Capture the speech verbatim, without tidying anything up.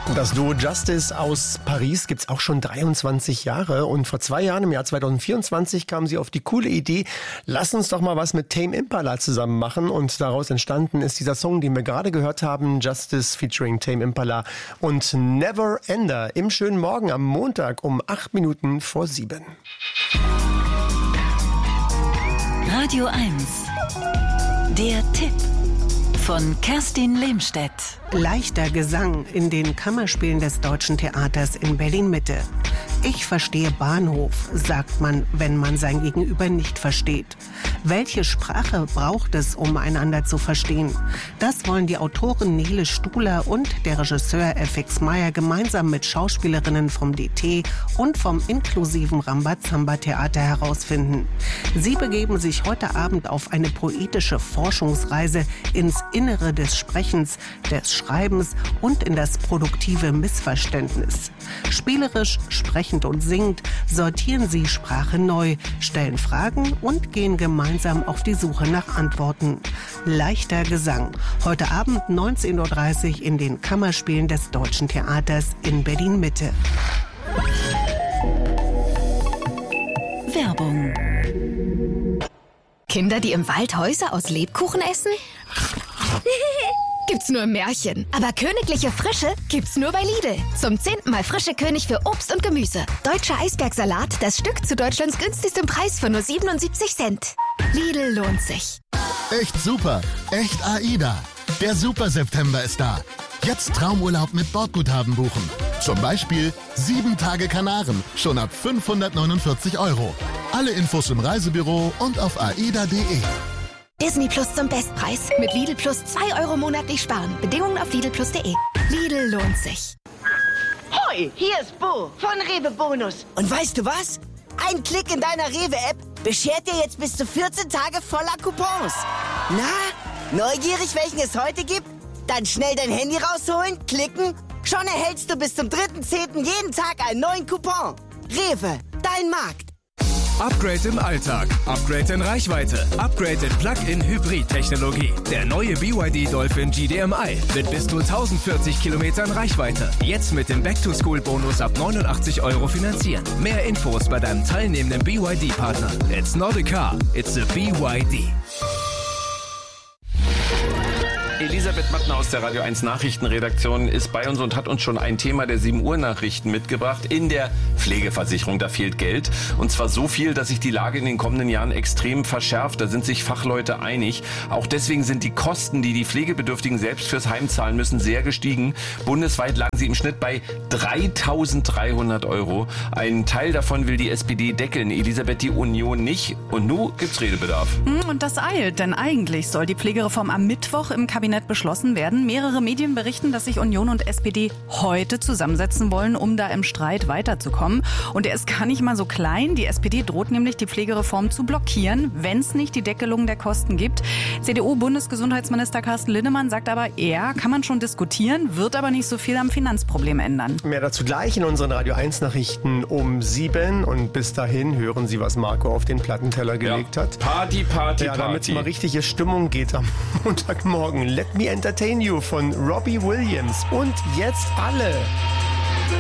Das Duo Justice aus Paris gibt's auch schon dreiundzwanzig Jahre und vor zwei Jahren, im Jahr zweitausendvierundzwanzig, kamen sie auf die coole Idee, lass uns doch mal was mit Tame Impala zusammen machen, und daraus entstanden ist dieser Song, den wir gerade gehört haben, Justice featuring Tame Impala und Never Ender im schönen Morgen am Montag um acht Minuten vor sieben. Radio eins, der Tipp von Kerstin Lehmstedt. Leichter Gesang in den Kammerspielen des Deutschen Theaters in Berlin-Mitte. Ich verstehe Bahnhof, sagt man, wenn man sein Gegenüber nicht versteht. Welche Sprache braucht es, um einander zu verstehen? Das wollen die Autorin Nele Stuhler und der Regisseur F X Meyer gemeinsam mit Schauspielerinnen vom D T und vom inklusiven Rambazamba-Theater herausfinden. Sie begeben sich heute Abend auf eine poetische Forschungsreise ins Innere des Sprechens, des Schreibens und in das produktive Missverständnis. Spielerisch, sprechend und singend sortieren sie Sprache neu, stellen Fragen und gehen gemeinsam auf die Suche nach Antworten. Leichter Gesang. Heute Abend neunzehn Uhr dreißig in den Kammerspielen des Deutschen Theaters in Berlin-Mitte. Werbung. Kinder, die im Wald Häuser aus Lebkuchen essen? Gibt's nur im Märchen. Aber königliche Frische gibt's nur bei Lidl. Zum zehnten Mal frische König für Obst und Gemüse. Deutscher Eisbergsalat, das Stück zu Deutschlands günstigstem Preis für nur siebenundsiebzig Cent. Lidl lohnt sich. Echt super. Echt AIDA. Der Super September ist da. Jetzt Traumurlaub mit Bordguthaben buchen. Zum Beispiel sieben Tage Kanaren, schon ab fünfhundertneunundvierzig Euro. Alle Infos im Reisebüro und auf aida punkt de. Disney Plus zum Bestpreis. Mit Lidl Plus zwei Euro monatlich sparen. Bedingungen auf lidl plus punkt de. Lidl lohnt sich. Hoi, hier ist Bo von Rewe Bonus. Und weißt du was? Ein Klick in deiner Rewe-App beschert dir jetzt bis zu vierzehn Tage voller Coupons. Na, neugierig, welchen es heute gibt? Dann schnell dein Handy rausholen, klicken. Schon erhältst du bis zum dritten zehnten jeden Tag einen neuen Coupon. Rewe, dein Markt. Upgrade im Alltag, Upgrade in Reichweite, Upgrade in Plug-in-Hybrid-Technologie. Der neue B Y D Dolphin G D M I mit bis zu tausendvierzig Kilometern Reichweite. Jetzt mit dem Back-to-School-Bonus ab neunundachtzig Euro finanzieren. Mehr Infos bei deinem teilnehmenden B Y D-Partner. It's not a car, it's a B Y D. Elisabeth Mattner aus der Radio eins Nachrichtenredaktion ist bei uns und hat uns schon ein Thema der sieben Uhr Nachrichten mitgebracht. In der Pflegeversicherung, da fehlt Geld. Und zwar so viel, dass sich die Lage in den kommenden Jahren extrem verschärft. Da sind sich Fachleute einig. Auch deswegen sind die Kosten, die die Pflegebedürftigen selbst fürs Heim zahlen müssen, sehr gestiegen. Bundesweit lagen sie im Schnitt bei dreitausenddreihundert Euro. Einen Teil davon will die S P D deckeln. Elisabeth, die Union nicht. Und nun gibt's Redebedarf. Und das eilt, denn eigentlich soll die Pflegereform am Mittwoch im Kabinett beschlossen werden. Mehrere Medien berichten, dass sich Union und S P D heute zusammensetzen wollen, um da im Streit weiterzukommen. Und der ist gar nicht mal so klein. Die S P D droht nämlich, die Pflegereform zu blockieren, wenn es nicht die Deckelung der Kosten gibt. C D U-Bundesgesundheitsminister Carsten Linnemann sagt aber, ja, kann man schon diskutieren, wird aber nicht so viel am Finanzproblem ändern. Mehr dazu gleich in unseren Radio eins Nachrichten um sieben. Und bis dahin hören Sie, was Marco auf den Plattenteller gelegt ja. hat. Party, Party, ja, damit es Party. mal richtige Stimmung geht am Montagmorgen. Let Me Entertain You von Robbie Williams. Und jetzt alle.